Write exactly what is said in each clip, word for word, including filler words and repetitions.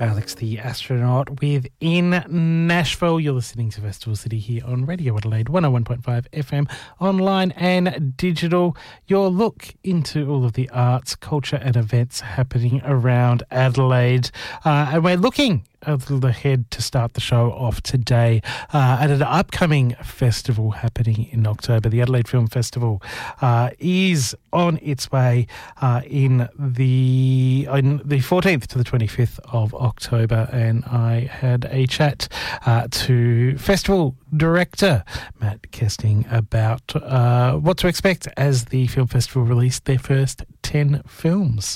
Alex the Astronaut with In Nashville. You're listening to Festival City here on Radio Adelaide one oh one point five F M, online and digital. Your look into all of the arts, culture and events happening around Adelaide. Uh, and we're looking a little ahead to start the show off today uh, at an upcoming festival happening in October. The Adelaide Film Festival uh, is on its way uh, in the in the fourteenth to the twenty-fifth of October, and I had a chat uh, to festival director Matt Kesting about uh, what to expect as the film festival released their first ten films.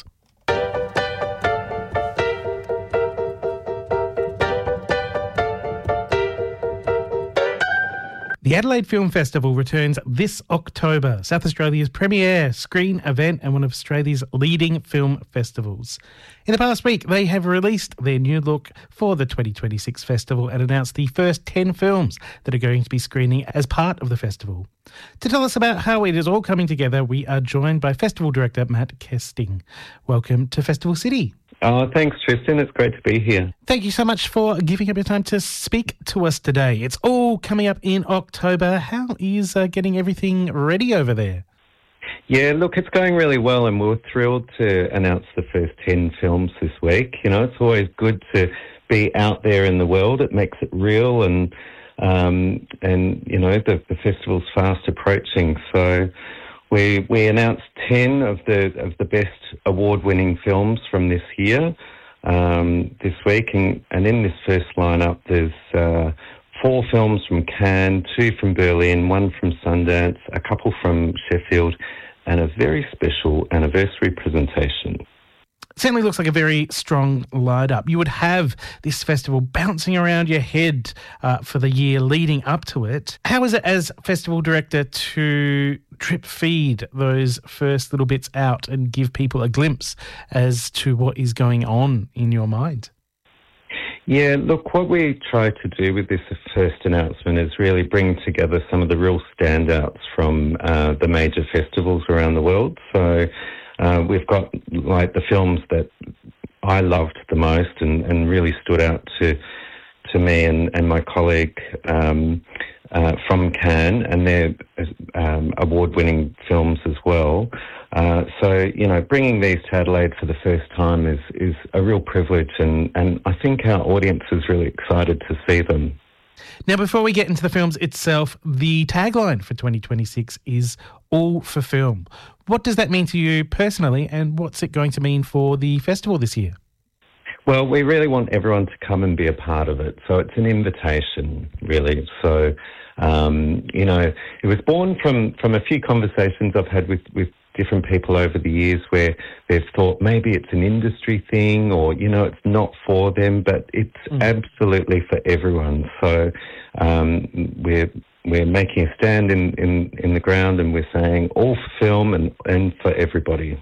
The Adelaide Film Festival returns this October, South Australia's premier screen event and one of Australia's leading film festivals. In the past week, they have released their new look for the twenty twenty-six festival and announced the first ten films that are going to be screening as part of the festival. To tell us about how it is all coming together, we are joined by Festival Director Matt Kesting. Welcome to Festival City. Oh, thanks, Tristan. It's great to be here. Thank you so much for giving up your time to speak to us today. It's all coming up in October. How is uh, getting everything ready over there? Yeah, look, it's going really well, and we're thrilled to announce the first ten films this week. You know, it's always good to be out there in the world. It makes it real, and, um, and you know, the, the festival's fast approaching. So we we announced ten of the of the best award-winning films from this year um, this week, and, and in this first lineup, there's uh, four films from Cannes, two from Berlin, one from Sundance, a couple from Sheffield, and a very special anniversary presentation. Certainly looks like a very strong lineup. You would have this festival bouncing around your head uh, for the year leading up to it. How is it as festival director to drip feed those first little bits out and give people a glimpse as to what is going on in your mind? Yeah, look, what we try to do with this first announcement is really bring together some of the real standouts from uh, the major festivals around the world. So Uh, we've got like the films that I loved the most and, and really stood out to to me and, and my colleague um, uh, from Cannes, and they're um, award-winning films as well. Uh, so, you know, bringing these to Adelaide for the first time is, is a real privilege, and, and I think our audience is really excited to see them. Now, before we get into the films itself, the tagline for twenty twenty-six is All for Film. What does that mean to you personally, and what's it going to mean for the festival this year? Well, we really want everyone to come and be a part of it. So it's an invitation, really. So, um, you know, it was born from, from a few conversations I've had with, with different people over the years where they've thought maybe it's an industry thing or, you know, it's not for them, but it's mm. absolutely for everyone. So um, we're we're making a stand in, in, in the ground, and we're saying all for film and, and for everybody.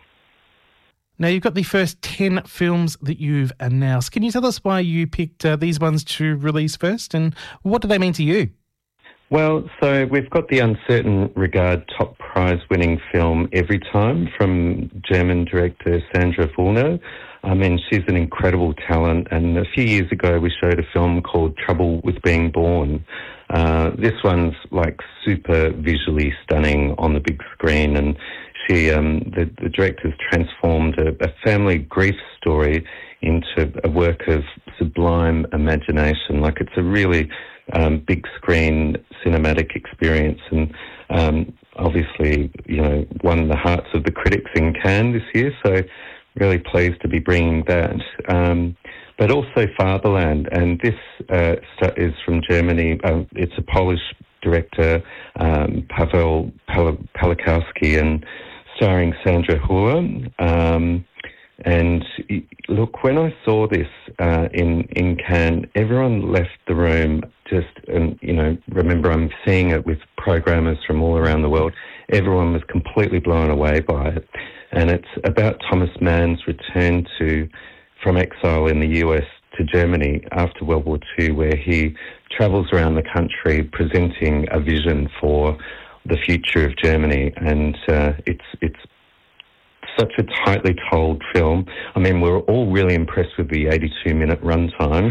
Now, you've got the first ten films that you've announced. Can you tell us why you picked uh, these ones to release first, and what do they mean to you? Well, so we've got the Uncertain Regard top prize-winning film Every Time from German director Sandra Wollner. I mean, she's an incredible talent, and a few years ago we showed a film called Trouble with Being Born. Uh, this one's like super visually stunning on the big screen, and she, um, the, the director's transformed a, a family grief story into a work of sublime imagination. Like, it's a really um, big screen cinematic experience, and um, obviously, you know, won the hearts of the critics in Cannes this year. So really pleased to be bringing that. Um, but also Fatherland, and this uh, is from Germany. Um, it's a Polish director, um, Paweł Pawlikowski, and starring Sandra Hüller. Um, and look, when I saw this uh, in, in Cannes, everyone left the room just, and you know, remember I'm seeing it with programmers from all around the world. Everyone was completely blown away by it. And it's about Thomas Mann's return to from exile in the U S to Germany after World War Two, where he travels around the country presenting a vision for the future of Germany. And uh, it's it's such a tightly told film. I mean, we're all really impressed with the eighty-two minute runtime.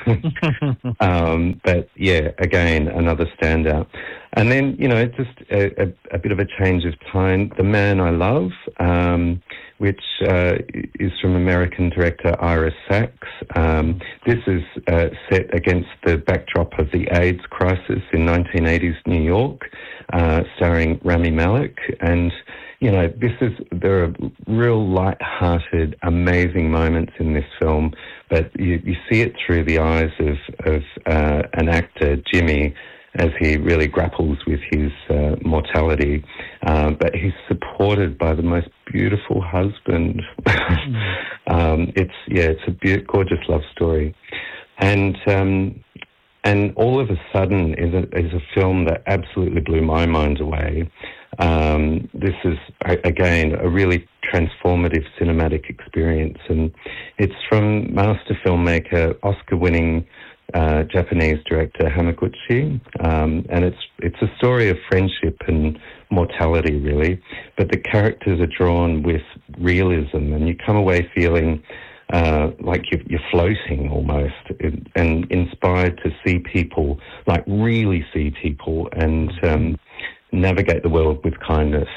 um, but yeah, again, another standout. And then, you know, just a, a, a bit of a change of tone. The Man I Love, um, which uh, is from American director Ira Sachs. Um, this is uh, set against the backdrop of the AIDS crisis in nineteen eighties New York, uh, starring Rami Malek. And, you know, this is, there are real light-hearted, amazing moments in this film, but you, you see it through the eyes of, of uh, an actor, Jimmy, as he really grapples with his uh, mortality. Uh, but he's supported by the most beautiful husband. Mm. um, it's, yeah, it's a be- gorgeous love story. And um, and all of a sudden is a, is a film that absolutely blew my mind away. Um, this is, again, a really transformative cinematic experience. And it's from master filmmaker, Oscar-winning Uh, Japanese director Hamaguchi, um, and it's it's a story of friendship and mortality, really. But the characters are drawn with realism, and you come away feeling uh, like you're, you're floating almost, and, and inspired to see people, like really see people, and um, navigate the world with kindness.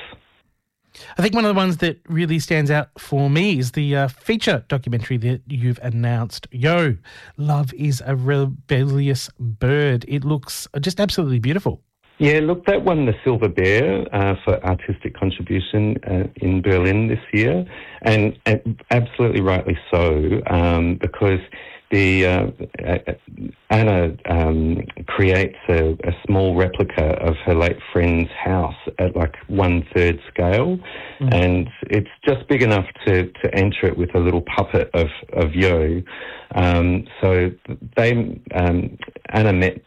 I think one of the ones that really stands out for me is the uh, feature documentary that you've announced, Yo, Love is a Rebellious Bird. It looks just absolutely beautiful. Yeah, look, that won the Silver Bear uh, for artistic contribution uh, in Berlin this year, and, and absolutely rightly so, um, because the uh, uh, Anna um, creates a, a small replica of her late friend's house at like one-third scale, mm. and it's just big enough to, to enter it with a little puppet of, of Yo. Um, so they um, Anna met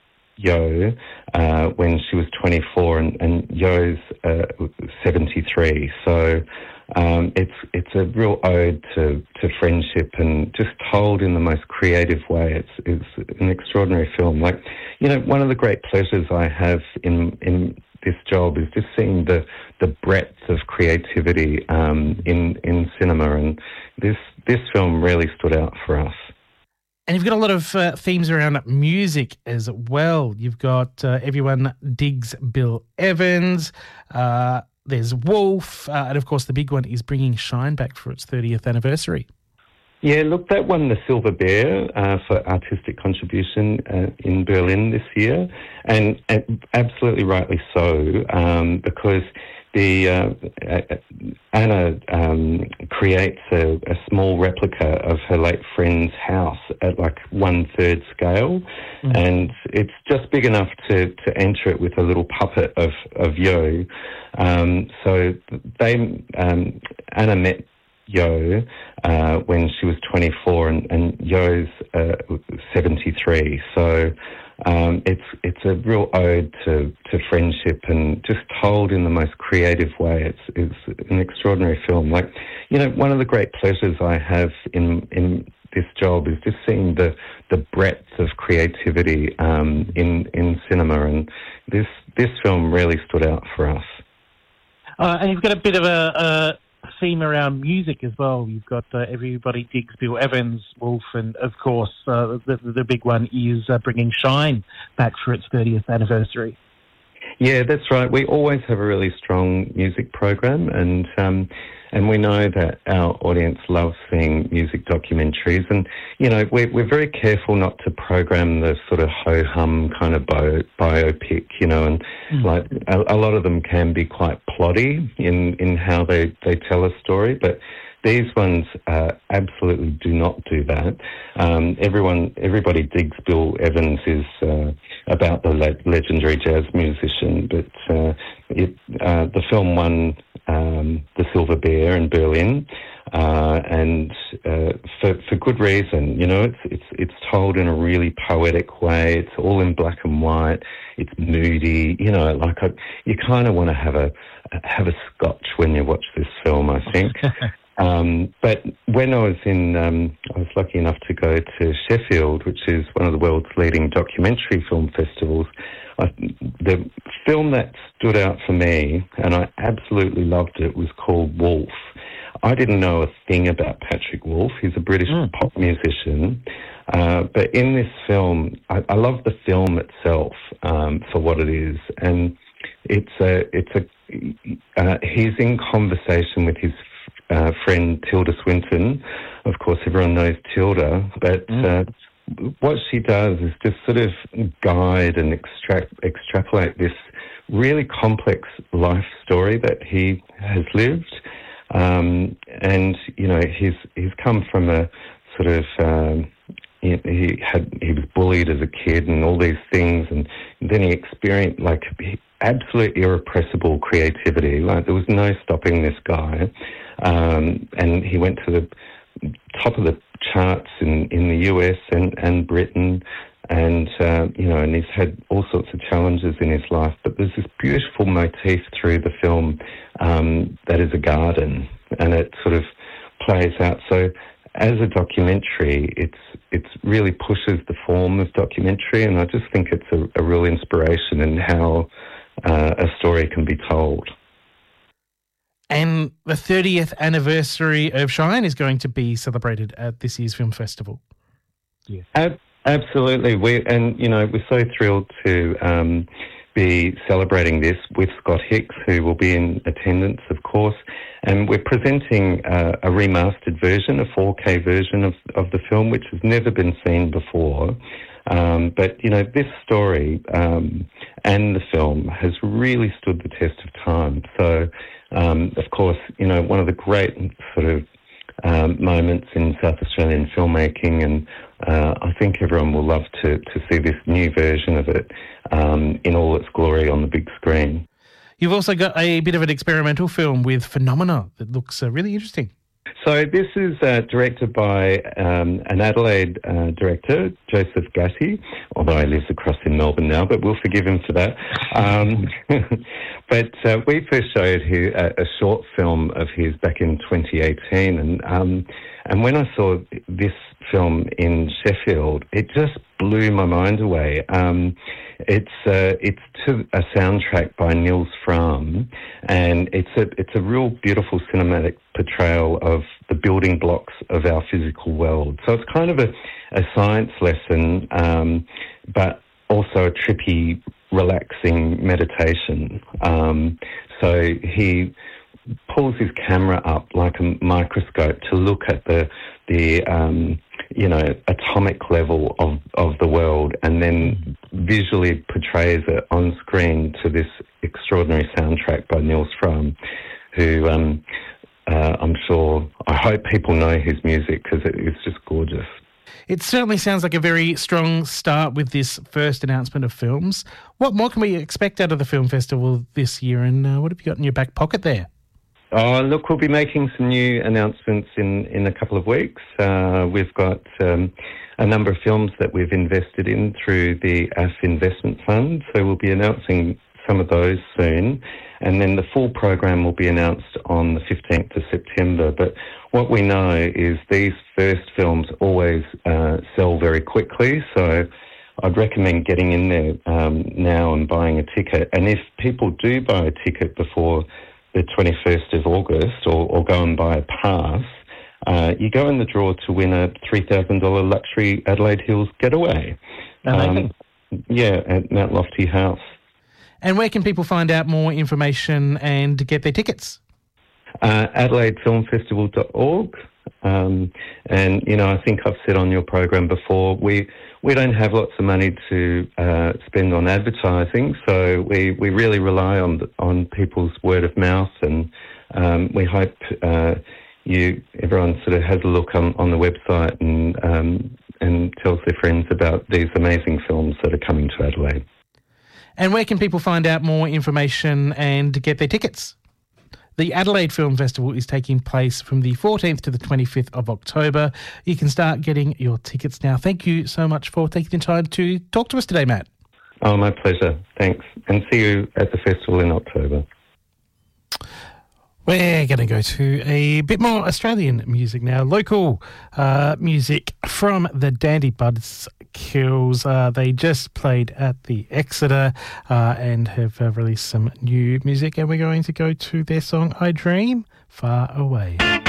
Yo uh, when she was twenty-four, and, and Yo's uh, seventy-three. So um, it's it's a real ode to, to friendship, and just told in the most creative way. It's it's an extraordinary film. Like, you know, one of the great pleasures I have in in this job is just seeing the the breadth of creativity um, in in cinema, and this this film really stood out for us. And you've got a lot of uh, themes around music as well. You've got uh, Everyone Digs Bill Evans, uh, there's Wolf, uh, and of course the big one is bringing Shine back for its thirtieth anniversary. Yeah, look, that won the Silver Bear uh, for artistic contribution uh, in Berlin this year, and, and absolutely rightly so, um, because the uh, uh, Anna um, creates a, a small replica of her late friend's house at like one-third scale, mm. and it's just big enough to, to enter it with a little puppet of, of Yo. Um, so they um, Anna met Yo uh, when she was twenty-four, and, and Yo's uh, seventy-three. So um, it's it's a real ode to, to friendship, and just told in the most creative way. It's it's an extraordinary film. Like, you know, one of the great pleasures I have in in this job is just seeing the the breadth of creativity um, in in cinema, and this this film really stood out for us. Uh, and you've got a bit of a, a theme around music as well. You've got uh, Everybody Digs Bill Evans, Wolf, and of course uh, the, the big one is uh, bringing Shine back for its thirtieth anniversary. Yeah, that's right. We always have a really strong music program, and um, and we know that our audience loves seeing music documentaries. And, you know, we're, we're very careful not to program the sort of ho-hum kind of bio, biopic, you know, and mm. like a, a lot of them can be quite ploddy in, in how they, they tell a story, but these ones uh, absolutely do not do that. Um, everyone, Everybody Digs Bill Evans is uh, about the le- legendary jazz musician, but uh, it, uh, the film won um, the Silver Bear in Berlin, uh, and uh, for for good reason. You know, it's it's it's told in a really poetic way. It's all in black and white. It's moody. You know, like a, you kind of want to have a have a scotch when you watch this film, I think. Um, but when I was in, um, I was lucky enough to go to Sheffield, which is one of the world's leading documentary film festivals. I, the film that stood out for me, and I absolutely loved it, was called Wolf. I didn't know a thing about Patrick Wolf. He's a British mm. pop musician. Uh, but in this film, I, I love the film itself um, for what it is. And it's a, it's a, uh, he's in conversation with his uh, friend Tilda Swinton. Of course, everyone knows Tilda, but mm. uh, what she does is just sort of guide and extract, extrapolate this really complex life story that he has lived. Um, and, you know, he's, he's come from a sort of, um, he, he had, he was bullied as a kid and all these things. And then he experienced like absolute irrepressible creativity. Like there was no stopping this guy. Um, and he went to the top of the charts in, in the U S and, and Britain. And, uh, you know, and he's had all sorts of challenges in his life. But there's this beautiful motif through the film um, that is a garden, and it sort of plays out. So as a documentary, it's it's really pushes the form of documentary, and I just think it's a, a real inspiration in how uh, a story can be told. And the thirtieth anniversary of Shine is going to be celebrated at this year's film festival. Yes. Ab- absolutely. We and you know we're so thrilled to um, be celebrating this with Scott Hicks, who will be in attendance, of course. And we're presenting uh, a remastered version, a four K version of of the film, which has never been seen before. Um, but, you know, this story um, and the film has really stood the test of time. So, um, of course, you know, one of the great sort of um, moments in South Australian filmmaking, and uh, I think everyone will love to, to see this new version of it um, in all its glory on the big screen. You've also got a bit of an experimental film with Phenomena that looks uh, really interesting. So this is uh, directed by um, an Adelaide uh, director, Joseph Gatti, although he lives across in Melbourne now, but we'll forgive him for that. Um, but uh, we first showed his, a, a short film of his back in twenty eighteen, and um, and when I saw this film in Sheffield, it just blew my mind away. Um, it's uh, it's to a soundtrack by Nils Frahm, and it's a it's a real beautiful cinematic portrayal of the building blocks of our physical world. So it's kind of a, a science lesson, um, but also a trippy, relaxing meditation. Um, so he pulls his camera up like a microscope to look at the the um, you know atomic level of, of the world, and then visually portrays it on screen to this extraordinary soundtrack by Nils Frahm, who um, uh, I'm sure I hope people know his music because it is just gorgeous. It certainly sounds like a very strong start with this first announcement of films. What more can we expect out of the film festival this year, and uh, what have you got in your back pocket there? Oh, look, we'll be making some new announcements in, in a couple of weeks. Uh, we've got um, a number of films that we've invested in through the A F Investment Fund, so we'll be announcing some of those soon. And then the full program will be announced on the fifteenth of September. But what we know is these first films always uh, sell very quickly, so I'd recommend getting in there um, now and buying a ticket. And if people do buy a ticket before the twenty-first of August, or, or go and buy a pass, uh, you go in the draw to win a three thousand dollars luxury Adelaide Hills getaway. Um, yeah, at Mount Lofty House. And where can people find out more information and get their tickets? Uh, Adelaide Film Festival dot org. Um, and, you know, I think I've said on your program before, we we don't have lots of money to uh, spend on advertising, so we, we really rely on on people's word of mouth, and um, we hope uh, you everyone sort of has a look on, on the website and um, and tells their friends about these amazing films that are coming to Adelaide. And where can people find out more information and get their tickets? The Adelaide Film Festival is taking place from the fourteenth to the twenty-fifth of October. You can start getting your tickets now. Thank you so much for taking the time to talk to us today, Matt. Oh, my pleasure. Thanks. And see you at the festival in October. We're going to go to a bit more Australian music now. Local uh, music from the Dandy Buzzkills. Uh, they just played at the Exeter uh, and have uh, released some new music. And we're going to go to their song, I Dream Far Away.